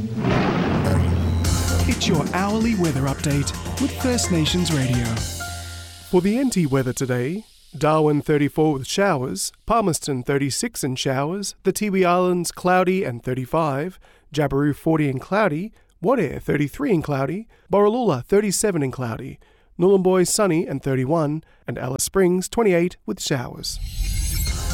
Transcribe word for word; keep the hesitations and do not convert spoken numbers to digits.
It's your hourly weather update with First Nations Radio. For the N T weather today, Darwin thirty-four with showers, Palmerston thirty-six and showers, the Tiwi Islands cloudy and thirty-five, Jabiru forty and cloudy, Wadair thirty-three and cloudy, Borroloola thirty-seven and cloudy, Nhulunbuy sunny and thirty-one, and Alice Springs twenty-eight with showers.